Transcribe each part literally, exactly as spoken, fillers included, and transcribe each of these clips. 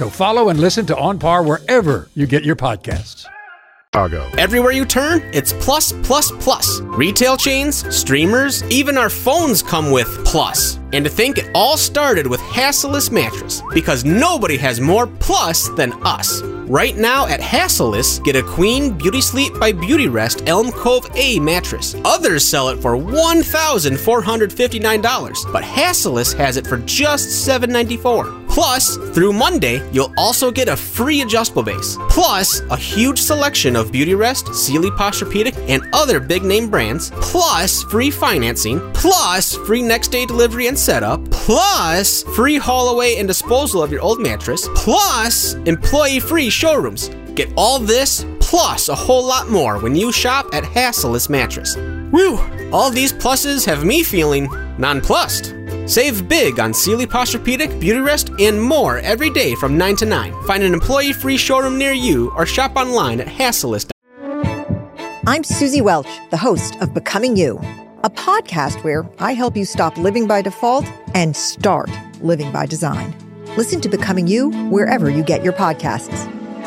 So follow and listen to On Par wherever you get your podcasts. Everywhere you turn, it's plus, plus, plus. Retail chains, streamers, even our phones come with plus. And to think it all started with Hassellus Mattress, because nobody has more plus than us. Right now at Hassellus, get a Queen Beauty Sleep by Beautyrest Elm Cove A mattress. Others sell it for one thousand four hundred fifty-nine dollars, but Hassellus has it for just seven hundred ninety-four dollars. Plus, through Monday, you'll also get a free adjustable base. Plus, a huge selection of Beautyrest, Sealy Posturepedic, and other big-name brands. Plus, free financing. Plus, free next-day delivery and setup. Plus, free haul away and disposal of your old mattress. Plus, employee-free showrooms. Get all this, plus a whole lot more when you shop at Hassellus Mattress. Woo! All these pluses have me feeling nonplussed. Save big on Sealy Posturepedic, Beautyrest, and more every day from nine to nine. Find an employee-free showroom near you or shop online at Hassellus. I'm Susie Welch, the host of Becoming You, a podcast where I help you stop living by default and start living by design. Listen to Becoming You wherever you get your podcasts.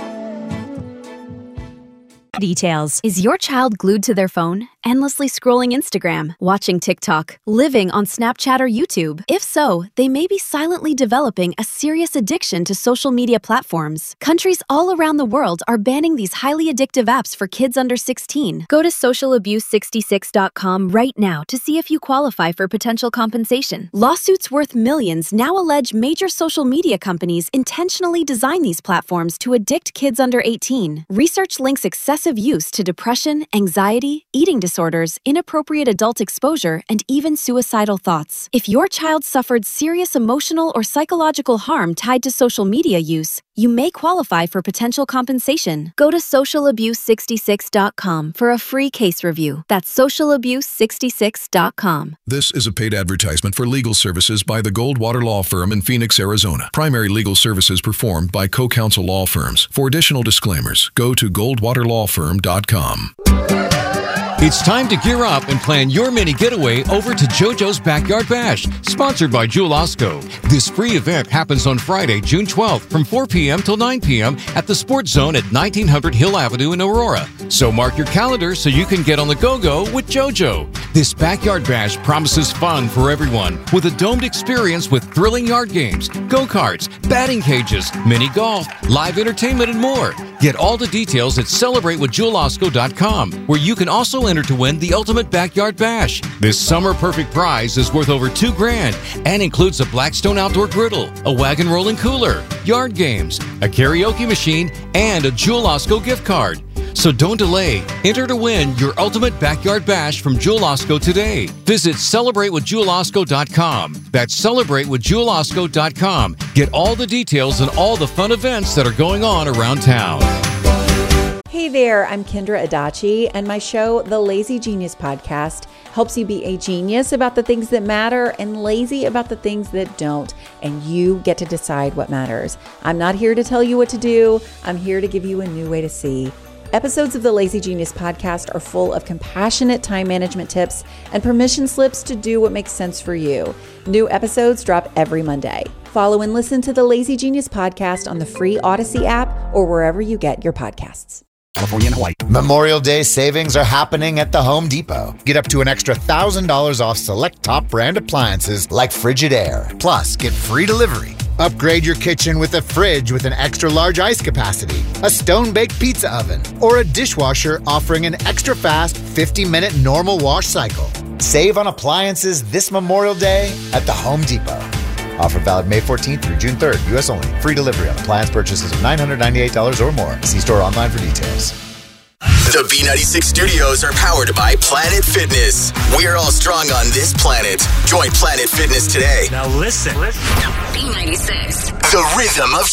Details. Is your child glued to their phone, endlessly scrolling Instagram, watching TikTok, living on Snapchat or YouTube? If so, they may be silently developing a serious addiction to social media platforms. Countries all around the world are banning these highly addictive apps for kids under sixteen. Go to social abuse sixty-six dot com right now to see if you qualify for potential compensation. Lawsuits worth millions now allege major social media companies intentionally design these platforms to addict kids under eighteen. Research links excessive use to depression, anxiety, eating disorders, inappropriate adult exposure, and even suicidal thoughts. If your child suffered serious emotional or psychological harm tied to social media use, you may qualify for potential compensation. Go to social abuse sixty-six dot com for a free case review. That's social abuse sixty-six dot com. This is a paid advertisement for legal services by the Goldwater Law Firm in Phoenix, Arizona. Primary legal services performed by co-counsel law firms. For additional disclaimers, go to goldwater law firm dot com. It's time to gear up and plan your mini getaway over to JoJo's Backyard Bash, sponsored by Jewel Osco. This free event happens on Friday, June twelfth from four p.m. till nine p.m. at the Sports Zone at nineteen hundred Hill Avenue in Aurora. So mark your calendar so you can get on the go-go with JoJo. This Backyard Bash promises fun for everyone with a domed experience with thrilling yard games, go-karts, batting cages, mini golf, live entertainment, and more. Get all the details at celebrate with jewel osco dot com, where you can also enter to win the ultimate Backyard Bash. This summer perfect prize is worth over two grand and includes a Blackstone outdoor griddle, a wagon rolling cooler, yard games, a karaoke machine, and a Jewel Osco gift card. So don't delay. Enter to win your ultimate Backyard Bash from Jewel Osco today. Visit celebrate with jewel osco dot com. That's celebrate with jewel osco dot com. Get all the details and all the fun events that are going on around town. Hey there, I'm Kendra Adachi, and my show, The Lazy Genius Podcast, helps you be a genius about the things that matter and lazy about the things that don't, and you get to decide what matters. I'm not here to tell you what to do. I'm here to give you a new way to see. Episodes of the Lazy Genius Podcast are full of compassionate time management tips and permission slips to do what makes sense for you. New episodes drop every Monday. Follow and listen to the Lazy Genius Podcast on the free Odyssey app or wherever you get your podcasts. California and Hawaii. Memorial Day savings are happening at the Home Depot. Get up to an extra one thousand dollars off select top brand appliances like Frigidaire. Plus, get free delivery. Upgrade your kitchen with a fridge with an extra large ice capacity, a stone-baked pizza oven, or a dishwasher offering an extra fast fifty minute normal wash cycle. Save on appliances this Memorial Day at the Home Depot. Offer valid May fourteenth through June third. U S only. Free delivery on appliance purchases of nine hundred ninety-eight dollars or more. See store online for details. The B ninety-six studios are powered by Planet Fitness. We're all strong on this planet. Join Planet Fitness today. Now listen. listen. B ninety-six. The rhythm of